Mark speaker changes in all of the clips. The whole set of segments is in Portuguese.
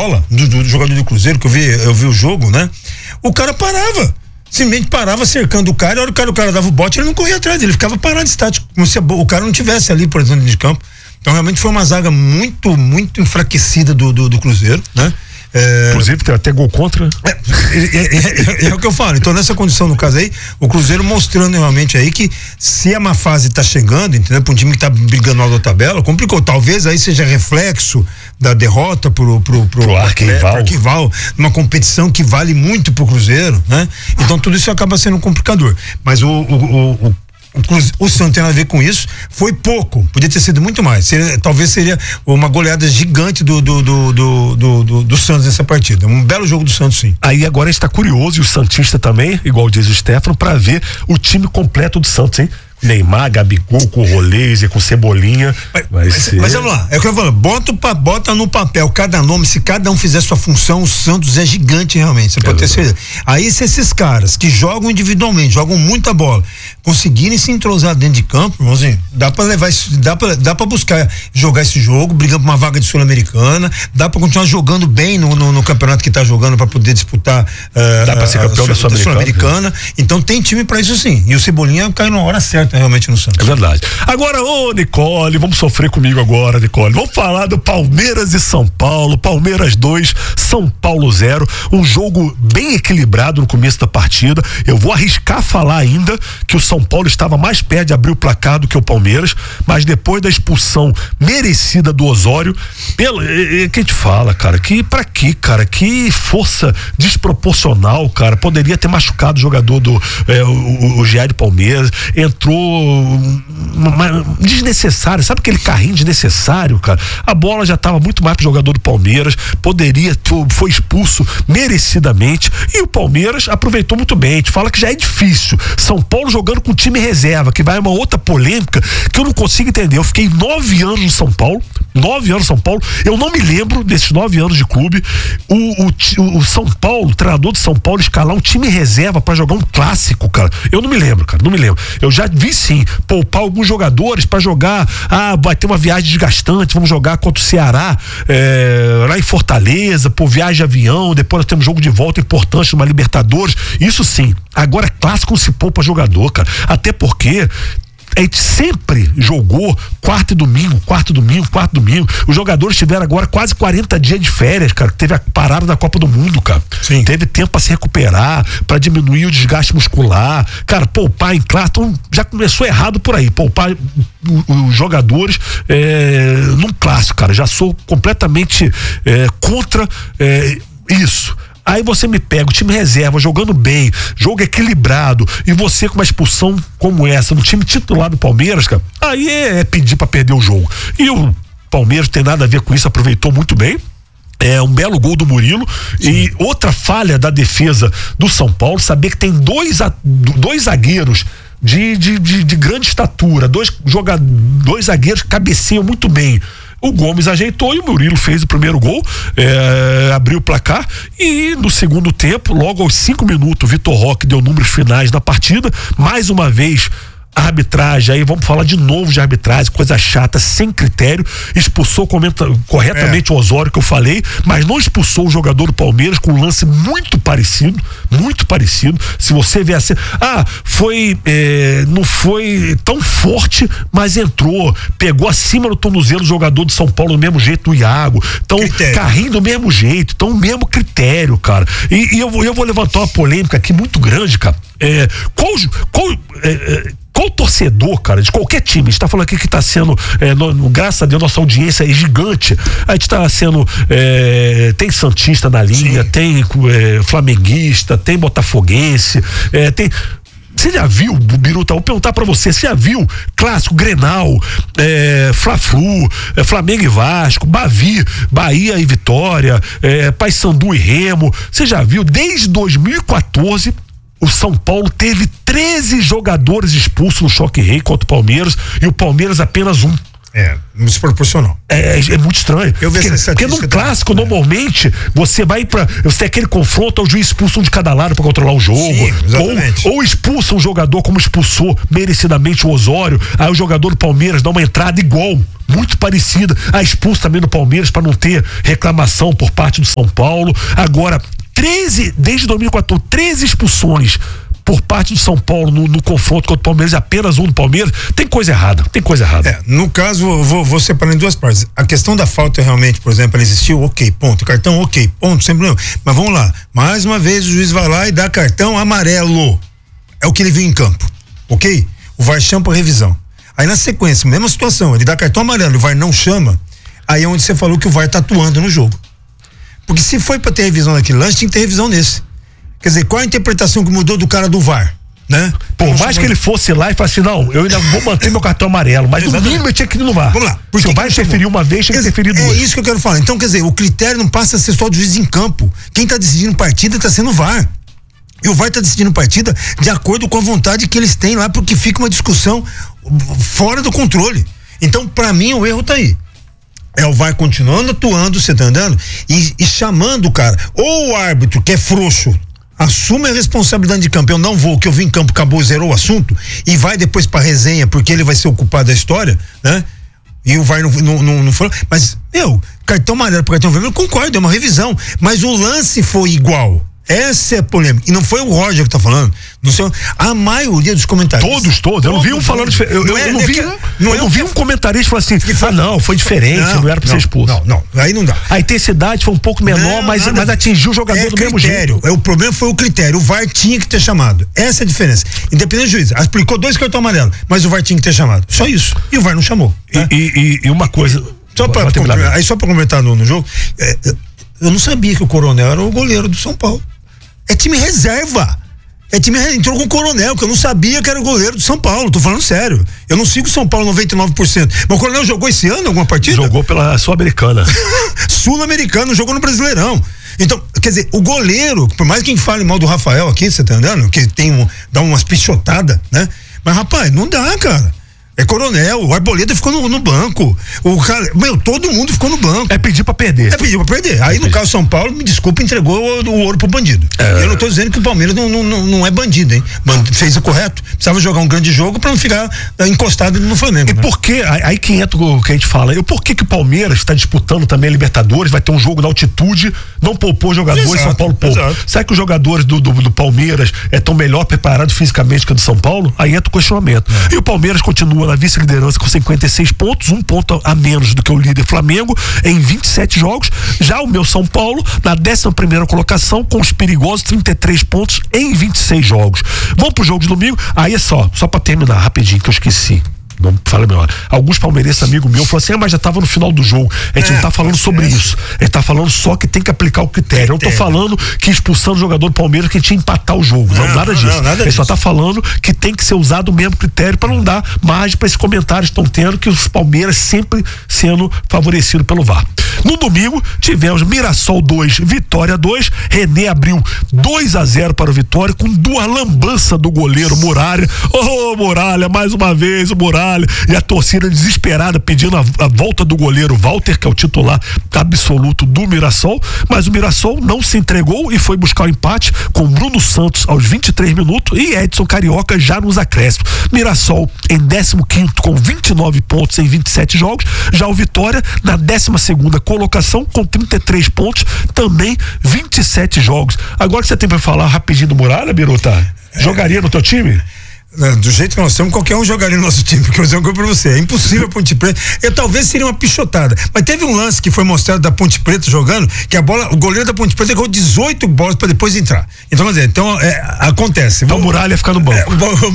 Speaker 1: bola do jogador do Cruzeiro, que eu vi o jogo, né? O cara parava. Simplesmente parava cercando o cara, e a hora que o cara dava o bote, ele não corria atrás, ele ficava parado estático, como se o cara não tivesse ali, por exemplo, de campo. Então realmente foi uma zaga muito, muito enfraquecida do Cruzeiro, né?
Speaker 2: Inclusive tem até gol contra.
Speaker 1: É o que eu falo. Então nessa condição, no caso aí, o Cruzeiro mostrando realmente aí que se a má fase tá chegando, entendeu? Para um time que tá brigando na tabela, complicou. Talvez aí seja reflexo da derrota pro arquival, numa competição que vale muito pro Cruzeiro, né? Então tudo isso acaba sendo um complicador. Mas o Santos tem a ver com isso, foi pouco, podia ter sido muito mais, talvez seria uma goleada gigante do Santos nessa partida, um belo jogo do Santos, sim.
Speaker 2: Aí agora a gente tá curioso, e o santista também, igual diz o Stefano, pra ver o time completo do Santos, hein? Neymar, Gabigol, com Roleze, com Cebolinha.
Speaker 1: Mas vamos lá, é o que eu falo, bota no papel cada nome, se cada um fizer sua função, o Santos é gigante realmente, você pode ter certeza. Aí se esses caras que jogam individualmente, jogam muita bola, conseguirem se entrosar dentro de campo, irmãozinho, dá pra levar isso, dá pra buscar jogar esse jogo, brigando por uma vaga de Sul-Americana, dá pra continuar jogando bem no campeonato que tá jogando pra poder disputar
Speaker 2: dá pra ser campeão da
Speaker 1: Sul-Americana. Então tem time pra isso sim, e o Cebolinha caiu na hora certa realmente no Santos.
Speaker 2: É verdade. Agora, Nicole, vamos sofrer comigo agora, Nicole. Vamos falar do Palmeiras e São Paulo. Palmeiras 2, São Paulo 0. Um jogo bem equilibrado no começo da partida. Eu vou arriscar falar ainda que o São Paulo estava mais perto de abrir o placar do que o Palmeiras, mas depois da expulsão merecida do Osório, que a gente fala, cara, que pra quê, cara? Que força desproporcional, cara. Poderia ter machucado o jogador o Jair Palmeiras. Entrou desnecessário, sabe aquele carrinho desnecessário, cara? A bola já estava muito mais pro jogador do Palmeiras, foi expulso merecidamente, e o Palmeiras aproveitou muito bem. A gente fala que já é difícil, São Paulo jogando com time reserva, que vai uma outra polêmica que eu não consigo entender. Eu fiquei 9 anos no São Paulo, eu não me lembro desses 9 anos de clube, o São Paulo, o treinador de São Paulo, escalar um time reserva pra jogar um clássico, cara. Eu não me lembro, cara, não me lembro. Eu já vi sim, poupar alguns jogadores pra jogar, vai ter uma viagem desgastante, vamos jogar contra o Ceará, lá em Fortaleza, viagem de avião, depois nós temos jogo de volta importante numa Libertadores, isso sim. Agora clássico não se poupa jogador, cara, até porque a gente sempre jogou quarto e domingo. Os jogadores tiveram agora quase 40 dias de férias, cara. Teve a parada da Copa do Mundo, cara.
Speaker 1: Sim.
Speaker 2: Teve tempo pra se recuperar, pra diminuir o desgaste muscular. Cara, poupar em clássico, já começou errado por aí. Poupar os jogadores num clássico, cara. Já sou completamente contra isso. Aí você me pega o time reserva jogando bem, jogo equilibrado, e você com uma expulsão como essa no time titular do Palmeiras, cara, aí é pedir pra perder o jogo. E o Palmeiras tem nada a ver com isso, aproveitou muito bem. É um belo gol do Murilo. Sim. E outra falha da defesa do São Paulo, saber que tem dois zagueiros de grande estatura, dois zagueiros que cabeceiam muito bem. O Gomes ajeitou e o Murilo fez o primeiro gol, abriu o placar, e no segundo tempo, logo aos 5 minutos, o Vitor Roque deu números finais da partida. Mais uma vez a arbitragem, aí vamos falar de novo de arbitragem, coisa chata, sem critério, expulsou corretamente o Osório, que eu falei, mas não expulsou o jogador do Palmeiras, com um lance muito parecido, se você vê assim, não foi tão forte, mas entrou, pegou acima do tornozelo do jogador do São Paulo do mesmo jeito, do Iago, então carrinho do mesmo jeito, então o mesmo critério, cara, e eu vou levantar uma polêmica aqui muito grande, cara. Qual torcedor, cara, de qualquer time, a gente tá falando aqui que tá sendo, graças a Deus, nossa audiência é gigante, a gente tá sendo, tem santista na linha, sim, tem flamenguista, tem botafoguense, tem... Você já viu, Biruta, vou perguntar pra você já viu clássico, Grenal, Fla-Flu, Flamengo e Vasco, Bahia e Vitória, Paysandu e Remo? Você já viu? Desde 2014 o São Paulo teve 13 jogadores expulsos no Choque Rei contra o Palmeiras, e o Palmeiras apenas um.
Speaker 1: desproporcional.
Speaker 2: É muito estranho. Porque num clássico, normalmente, você tem aquele confronto, o juiz expulsa um de cada lado pra controlar o jogo.
Speaker 1: Sim, exatamente.
Speaker 2: Ou expulsa um jogador como expulsou merecidamente o Osório, aí o jogador do Palmeiras dá uma entrada igual, muito parecida, expulsa também no Palmeiras pra não ter reclamação por parte do São Paulo. Agora, desde 2014, 13 expulsões por parte do São Paulo no confronto contra o Palmeiras, apenas um do Palmeiras, tem coisa errada.
Speaker 1: No caso, eu vou separar em duas partes. A questão da falta realmente, por exemplo, ela existiu, ok, ponto. Cartão, ok, ponto, sem problema. Mas vamos lá, mais uma vez o juiz vai lá e dá cartão amarelo. É o que ele viu em campo, ok? O VAR chama para revisão. Aí na sequência, mesma situação, ele dá cartão amarelo, o VAR não chama, aí é onde você falou que o VAR tá atuando no jogo. Porque se foi para ter revisão naquele lance, tinha que ter revisão nesse. Quer dizer, qual a interpretação que mudou do cara do VAR, né?
Speaker 2: Por mais que ele fosse lá e falasse assim, não, eu ainda vou manter meu cartão amarelo, mas no mínimo eu tinha que ir no VAR.
Speaker 1: Vamos lá.
Speaker 2: Se o VAR interferir uma vez, tinha que interferir duas.
Speaker 1: É isso que eu quero falar. Então, quer dizer, o critério não passa a ser só do juiz em campo. Quem tá decidindo partida tá sendo o VAR. E o VAR tá decidindo partida de acordo com a vontade que eles têm lá, porque fica uma discussão fora do controle. Então, pra mim, o erro tá aí. É o VAR continuando atuando, você tá andando, e chamando o cara. Ou o árbitro, que é frouxo, assume a responsabilidade de campo, eu não vou, que eu vim em campo, acabou, zerou o assunto, e vai depois pra resenha, porque ele vai ser o culpado da história, né? E o VAR não falou, mas, cartão amarelo pro cartão vermelho, eu concordo, é uma revisão, mas o lance foi igual. Essa é a polêmica. E não foi o Roger que tá falando. Não sei, a maioria dos comentários. Todos. Eu não vi um falando diferente. Eu não vi um comentarista falando assim, não, foi diferente, não era pra ser expulso.
Speaker 2: Não, aí não dá. A intensidade foi um pouco menor, mas atingiu o jogador do mesmo jeito.
Speaker 1: O problema foi o critério. O VAR tinha que ter chamado. Essa é a diferença. Independente do juiz. Aplicou 2 cartões amarelos, mas o VAR tinha que ter chamado. Só isso. E o VAR não chamou. Né?
Speaker 2: E uma coisa.
Speaker 1: Só pra comentar no jogo, eu não sabia que o Coronel era o goleiro do São Paulo. É time reserva. Entrou com o Coronel, que eu não sabia que era o goleiro do São Paulo. Tô falando sério. Eu não sigo o São Paulo 99%. Mas o Coronel jogou esse ano alguma partida?
Speaker 2: Jogou pela Sul-Americana.
Speaker 1: Sul-Americano, jogou no Brasileirão. Então, quer dizer, o goleiro, por mais que fale mal do Rafael aqui, você tá andando, que dá umas pichotadas, né? Mas, rapaz, não dá, cara. É Coronel, o Arboleda ficou no banco. O cara, todo mundo ficou no banco.
Speaker 2: É pedir pra perder.
Speaker 1: Aí, no caso São Paulo, me desculpa, entregou o ouro pro bandido. Eu não tô dizendo que o Palmeiras não é bandido, hein? Fez o correto. Precisava jogar um grande jogo pra não ficar encostado no Flamengo.
Speaker 2: E por que, aí que entra o que a gente fala, por que o Palmeiras está disputando também a Libertadores, vai ter um jogo na altitude, não poupou jogadores, exato, São Paulo poupa. Será que os jogadores do Palmeiras estão melhor preparados fisicamente que o do São Paulo? Aí entra o questionamento. E o Palmeiras continua na vice-liderança com 56 pontos, 1 ponto a menos do que o líder Flamengo, em 27 jogos. Já o meu São Paulo, na 11ª colocação, com os perigosos 33 pontos em 26 jogos. Vamos pro jogo de domingo. Aí é só pra terminar rapidinho, que eu esqueci. Não falei melhor. Alguns palmeirenses, amigo meu, falaram assim, mas já tava no final do jogo. A gente não tá falando sobre isso. A gente tá falando só que tem que aplicar o critério. Eu não tô falando que expulsando o jogador do Palmeiras que tinha que empatar o jogo. Não, nada disso. Ele só tá falando que tem que ser usado o mesmo critério para não dar margem para esses comentários que estão tendo, que os Palmeiras sempre sendo favorecido pelo VAR. No domingo, tivemos Mirassol 2, Vitória 2. René abriu 2-0 para o Vitória, com 2 lambanças do goleiro Muralha. Muralha, mais uma vez, o Muralha. E a torcida desesperada pedindo a volta do goleiro Walter, que é o titular absoluto do Mirassol, mas o Mirassol não se entregou e foi buscar o empate com Bruno Santos aos 23 minutos e Edson Carioca já nos acréscimos. Mirassol em 15º com 29 pontos em 27 jogos, já o Vitória na 12ª colocação com 33 pontos, também 27 jogos. Agora que você tem pra falar rapidinho do Muralha, Biruta, jogaria no teu time?
Speaker 1: Do jeito que nós estamos, qualquer um jogaria no nosso time, porque eu vou dizer uma coisa pra você, é impossível a Ponte Preta, talvez seria uma pichotada, mas teve um lance que foi mostrado da Ponte Preta jogando, que o goleiro da Ponte Preta errou 18 bolas pra depois entrar, então acontece.
Speaker 2: Então o Muralha ia ficar no banco.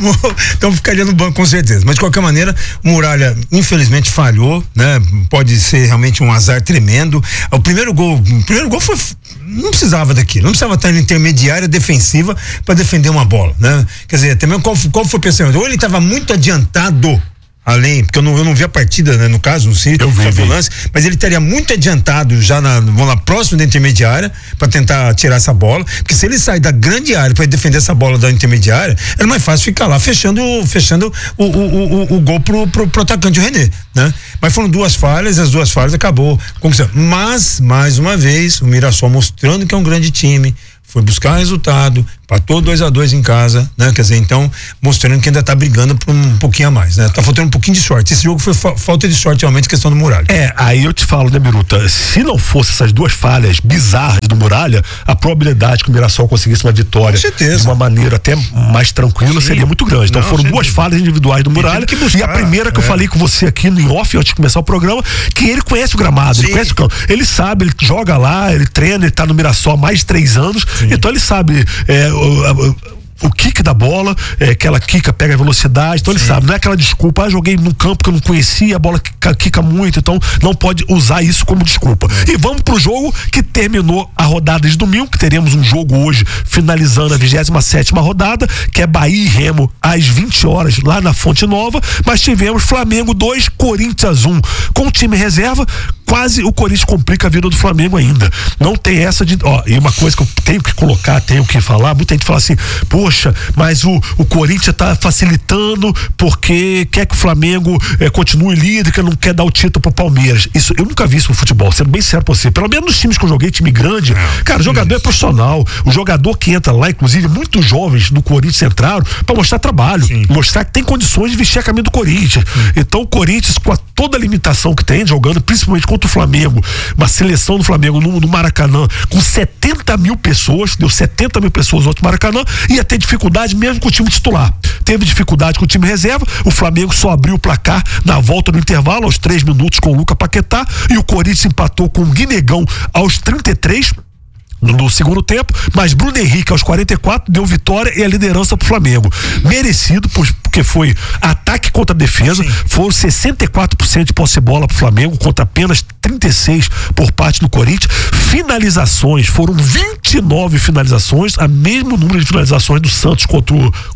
Speaker 1: Então ficaria no banco com certeza, mas de qualquer maneira, o Muralha infelizmente falhou, né? Pode ser realmente um azar tremendo. O primeiro gol foi, não precisava daquilo, não precisava estar na intermediária defensiva pra defender uma bola, né? Quer dizer, também qual foi o pensamento? Ou ele estava muito adiantado além, porque eu não vi a partida, né, no caso, não sei,
Speaker 2: eu vi
Speaker 1: o lance, mas ele estaria muito adiantado já próximo da intermediária para tentar tirar essa bola, porque se ele sair da grande área para defender essa bola da intermediária, é mais fácil ficar lá fechando o gol pro atacante, o René, né? Mas foram duas falhas, as duas falhas acabou conquistando. Mas, mais uma vez, o Mirassol mostrando que é um grande time, foi buscar resultado, empatou 2-2 em casa, né? Quer dizer, então, mostrando que ainda tá brigando por um pouquinho a mais, né? Tá faltando um pouquinho de sorte. Esse jogo foi falta de sorte, realmente, questão do Muralha.
Speaker 2: Aí eu te falo, né, Biruta? Se não fosse essas duas falhas bizarras do Muralha, a probabilidade que o Mirassol conseguisse uma vitória de uma maneira até mais tranquila seria muito grande. Então foram duas falhas individuais do Muralha. E a primeira que eu falei com você aqui no off, antes de começar o programa, que ele conhece o gramado, ele conhece o campo. Ele sabe, ele joga lá, ele treina, ele tá no Mirassol há mais de 3 anos. Então ele sabe o kick da bola, aquela quica pega a velocidade, então ele sabe, não é aquela desculpa, joguei num campo que eu não conhecia, a bola quica muito, então não pode usar isso como desculpa. E vamos pro jogo que terminou a rodada de domingo, que teremos um jogo hoje, finalizando a 27ª rodada, que é Bahia e Remo, às 20 horas, lá na Fonte Nova, mas tivemos Flamengo 2, Corinthians 1, com o time reserva, quase o Corinthians complica a vida do Flamengo ainda. Não tem essa de, e uma coisa que eu tenho que colocar, tenho que falar, muita gente fala assim, poxa, mas o Corinthians tá facilitando porque quer que o Flamengo continue líder, que não quer dar o título pro Palmeiras. Isso, eu nunca vi isso no futebol, sendo bem sério pra você. Pelo menos nos times que eu joguei, time grande, cara, o jogador é profissional. O jogador que entra lá, inclusive, muitos jovens do Corinthians entraram pra mostrar trabalho, mostrar que tem condições de vestir a camisa do Corinthians. Então o Corinthians, com toda a limitação que tem, jogando principalmente contra o Flamengo, uma seleção do Flamengo no Maracanã, com 70 mil pessoas, deu 70 mil pessoas no outro Maracanã, ia ter dificuldade mesmo com o time titular. Teve dificuldade com o time reserva, o Flamengo só abriu o placar na volta do intervalo, aos 3 minutos com o Luca Paquetá, e o Corinthians empatou com o Guinegão aos 33 no segundo tempo, mas Bruno Henrique aos 44 deu vitória e a liderança pro Flamengo. Merecido, porque foi ataque contra defesa, foram 64% de posse de bola pro Flamengo contra apenas 36 por parte do Corinthians. Finalizações, foram 29 finalizações, a mesmo número de finalizações do Santos contra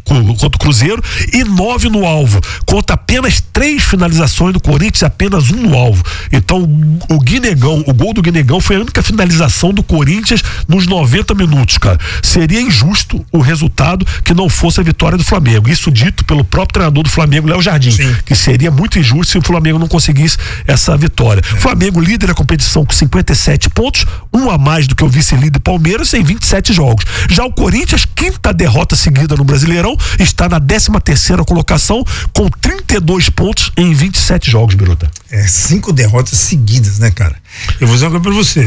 Speaker 2: o Cruzeiro, e 9 no alvo, contra apenas 3 finalizações do Corinthians, apenas 1 no alvo. Então o gol do Guinegão foi a única finalização do Corinthians nos 90 minutos, cara. Seria injusto o resultado que não fosse a vitória do Flamengo. Isso dito pelo próprio treinador do Flamengo, Léo Jardim, que seria muito injusto se o Flamengo não conseguisse essa vitória. Flamengo líder da competição com 57 pontos, um a mais do que o vice-líder Palmeiras em 27 jogos. Já o Corinthians, quinta derrota seguida no Brasileirão, está na 13ª colocação com 32 pontos em 27 jogos, Biruta.
Speaker 1: 5 derrotas seguidas, né, cara? Eu vou dizer uma coisa pra você,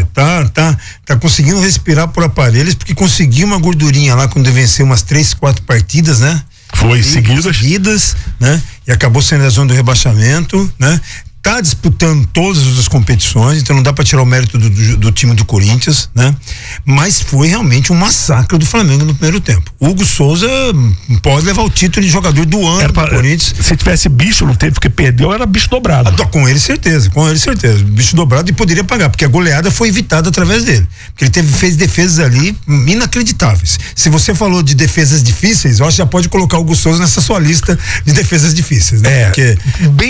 Speaker 1: tá conseguindo respirar por aparelhos, porque conseguiu uma gordurinha lá quando venceu umas 3, 4 partidas, né?
Speaker 2: Foi seguidas,
Speaker 1: né? E acabou sendo a zona do rebaixamento, né? Tá disputando todas as competições, então não dá para tirar o mérito do time do Corinthians, né? Mas foi realmente um massacre do Flamengo no primeiro tempo. Hugo Souza pode levar o título de jogador do ano do Corinthians.
Speaker 2: Se tivesse bicho, não teve, porque perdeu, era bicho dobrado.
Speaker 1: Com ele certeza. Bicho dobrado, e poderia pagar, porque a goleada foi evitada através dele. Porque ele fez defesas ali inacreditáveis. Se você falou de defesas difíceis, eu acho que já pode colocar o Hugo Souza nessa sua lista de defesas difíceis, né? Porque...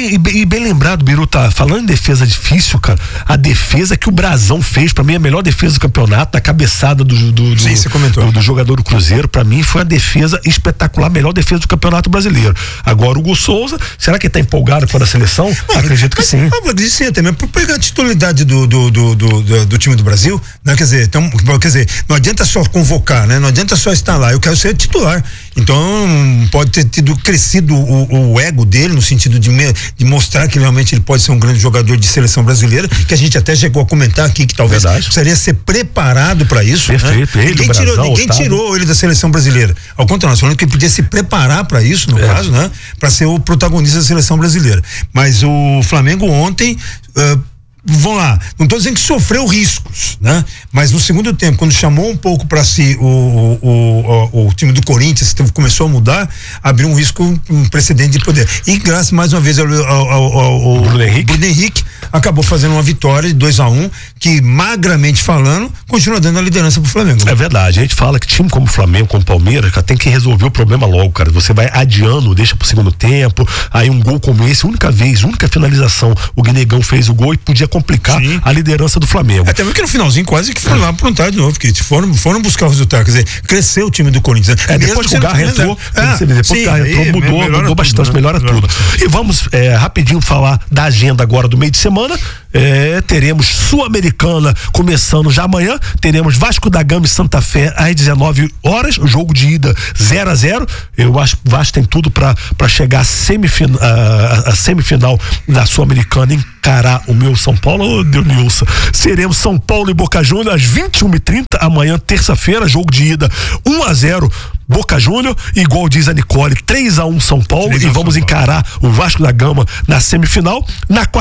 Speaker 2: Bem lembrado, Biru, tá falando em defesa difícil, cara, a defesa que o Brazão fez, pra mim, a melhor defesa do campeonato, a cabeçada do jogador do Cruzeiro, pra mim foi a defesa espetacular, a melhor defesa do Campeonato Brasileiro. Agora o Hugo Souza, será que ele tá empolgado com a seleção? Acredito que sim.
Speaker 1: Acredito sim, até mesmo por pegar a titularidade do time do Brasil, né? Quer dizer, não adianta só convocar, né? Não adianta só estar lá, eu quero ser titular. Então, pode ter crescido o ego dele, no sentido de mostrar que realmente ele pode ser um grande jogador de seleção brasileira, que a gente até chegou a comentar aqui que talvez precisaria ser preparado para isso.
Speaker 2: Perfeito.
Speaker 1: Né? Ninguém tirou ele da seleção brasileira. Ao contrário, nós falamos que ele podia se preparar para isso, no caso, né? Para ser o protagonista da seleção brasileira. Mas o Flamengo ontem vamos lá, não estou dizendo que sofreu riscos, né? Mas no segundo tempo, quando chamou um pouco para si o time do Corinthians, começou a mudar, abriu um risco, um precedente de poder. E graças mais uma vez ao Bruno Henrique, acabou fazendo uma vitória de 2-1, que magramente falando, continua dando a liderança pro Flamengo.
Speaker 2: É verdade, a gente fala que time como o Flamengo, como o Palmeiras, cara, tem que resolver o problema logo, cara. Você vai adiando, deixa pro segundo tempo, aí um gol como esse, única finalização, o Guinegão fez o gol e podia complicar a liderança do Flamengo.
Speaker 1: Até mesmo que no finalzinho quase que foram lá aprontar de novo, porque foram buscar o resultado, quer dizer, cresceu o time do Corinthians.
Speaker 2: Depois que o Garra entrou, mudou bastante, melhora tudo. E vamos rapidinho falar da agenda agora do meio de semana. Teremos Sul-Americana começando já amanhã, teremos Vasco da Gama e Santa Fé às 19 horas, o jogo de ida 0-0. Eu acho que o Vasco tem tudo para chegar a semifinal da Sul-Americana, encarar o meu São Paulo. Deus, seremos São Paulo e Boca Juniors às 21h30 amanhã, terça-feira, jogo de ida 1-0 Boca Juniors, igual diz a Nicole, 3-1 São Paulo, e vamos encarar o Vasco da Gama na semifinal. Na